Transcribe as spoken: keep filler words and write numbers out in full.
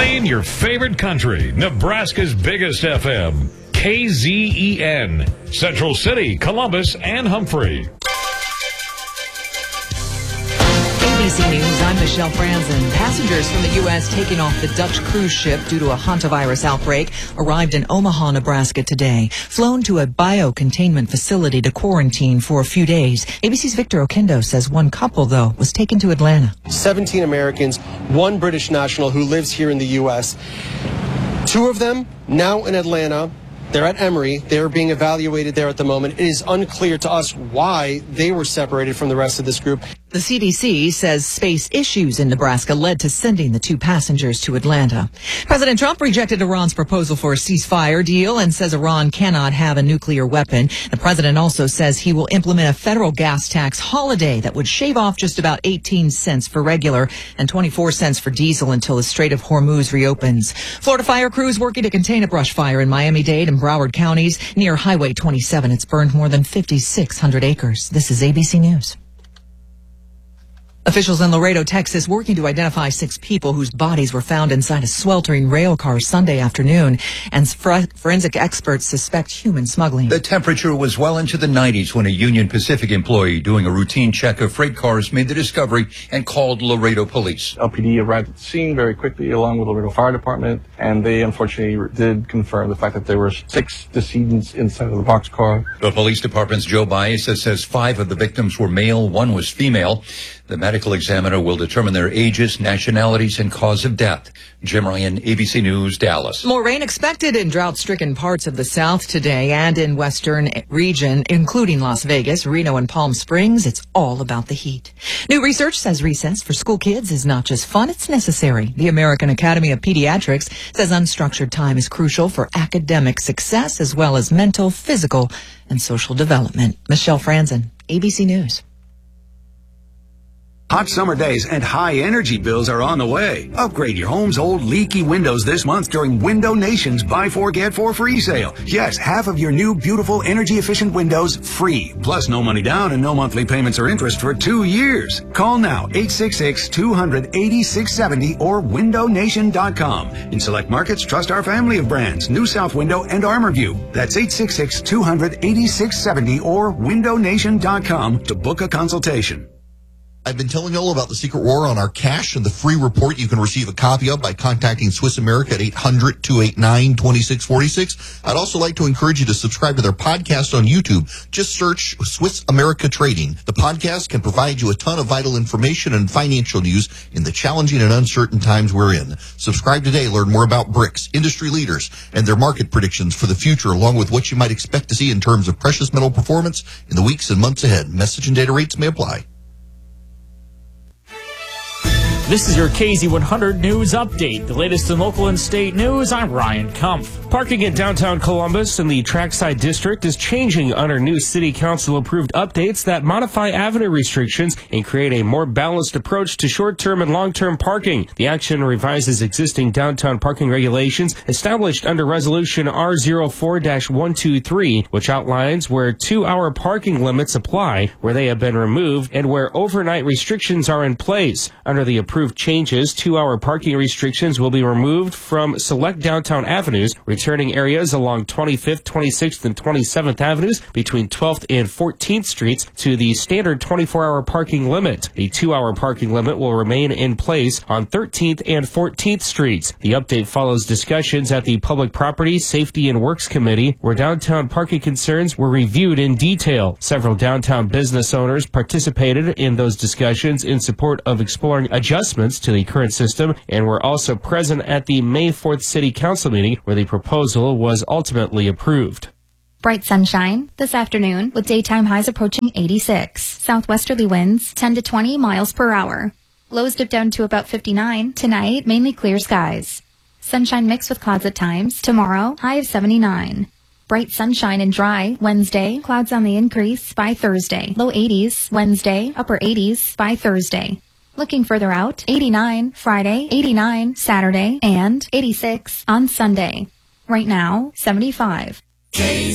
Playing your favorite country, Nebraska's biggest F M, K Z E N, Central City, Columbus, and Humphrey. A B C News, I'm Michelle Franzen. Passengers from the U S taking off the Dutch cruise ship due to a hantavirus outbreak arrived in Omaha, Nebraska today, flown to a biocontainment facility to quarantine for a few days. A B C's Victor Okindo says one couple, though, was taken to Atlanta. seventeen Americans, one British national who lives here in the U S. Two of them now in Atlanta. They're at Emory. They're being evaluated there at the moment. It is unclear to us why they were separated from the rest of this group. The C D C says space issues in Nebraska led to sending the two passengers to Atlanta. President Trump rejected Iran's proposal for a ceasefire deal and says Iran cannot have a nuclear weapon. The president also says he will implement a federal gas tax holiday that would shave off just about eighteen cents for regular and twenty-four cents for diesel until the Strait of Hormuz reopens. Florida fire crews working to contain a brush fire in Miami-Dade and Broward counties near Highway twenty-seven. It's burned more than fifty-six hundred acres. This is A B C News. Officials in Laredo, Texas, working to identify six people whose bodies were found inside a sweltering rail car Sunday afternoon, and forensic experts suspect human smuggling. The temperature was well into the nineties when a Union Pacific employee doing a routine check of freight cars made the discovery and called Laredo police. L P D arrived at the scene very quickly along with the Laredo Fire Department, and they unfortunately did confirm the fact that there were six decedents inside of the boxcar. The police department's Joe Baeza says five of the victims were male, one was female. The medical examiner will determine their ages, nationalities, and cause of death. Jim Ryan, A B C News, Dallas. More rain expected in drought-stricken parts of the South today and in western region, including Las Vegas, Reno, and Palm Springs. It's all about the heat. New research says recess for school kids is not just fun, it's necessary. The American Academy of Pediatrics says unstructured time is crucial for academic success as well as mental, physical, and social development. Michelle Franzen, A B C News. Hot summer days and high energy bills are on the way. Upgrade your home's old leaky windows this month during Window Nation's Buy Four Get Four free sale. Yes, half of your new beautiful energy efficient windows free. Plus no money down and no monthly payments or interest for two years. Call now eight six six, two hundred, eighty-six seventy or window nation dot com. In select markets, trust our family of brands, New South Window and ArmorView. That's eight six six, two hundred, eighty-six seventy or window nation dot com to book a consultation. I've been telling you all about the Secret War on our cash and the free report you can receive a copy of by contacting Swiss America at eight hundred, two eight nine, two six four six. I'd also like to encourage you to subscribe to their podcast on YouTube. Just search Swiss America Trading. The podcast can provide you a ton of vital information and financial news in the challenging and uncertain times we're in. Subscribe today. Learn more about B R I C S, industry leaders, and their market predictions for the future, along with what you might expect to see in terms of precious metal performance in the weeks and months ahead. Message and data rates may apply. This is your K Z one hundred News Update. The latest in local and state news, I'm Ryan Kumpf. Parking in downtown Columbus in the Trackside District is changing under new City Council-approved updates that modify avenue restrictions and create a more balanced approach to short-term and long-term parking. The action revises existing downtown parking regulations established under Resolution R zero four dash one two three, which outlines where two-hour parking limits apply, where they have been removed, and where overnight restrictions are in place. Under the approved changes, two-hour parking restrictions will be removed from select downtown avenues, returning areas along twenty-fifth, twenty-sixth, and twenty-seventh Avenues between twelfth and fourteenth Streets to the standard twenty-four hour parking limit. The two-hour parking limit will remain in place on thirteenth and fourteenth Streets. The update follows discussions at the Public Property, Safety, and Works Committee, where downtown parking concerns were reviewed in detail. Several downtown business owners participated in those discussions in support of exploring adjustments to the current system and were also present at the May fourth City Council meeting where the proposal was ultimately approved. Bright sunshine this afternoon with daytime highs approaching eighty-six. Southwesterly winds ten to twenty miles per hour. Lows dip down to about fifty-nine. Tonight, mainly clear skies. Sunshine mixed with clouds at times. Tomorrow, high of seventy-nine. Bright sunshine and dry Wednesday. Clouds on the increase by Thursday. Low eighties Wednesday. Upper eighties by Thursday. Looking further out, eighty-nine Friday, eighty-nine Saturday, and eighty-six on Sunday. Right now, seventy-five.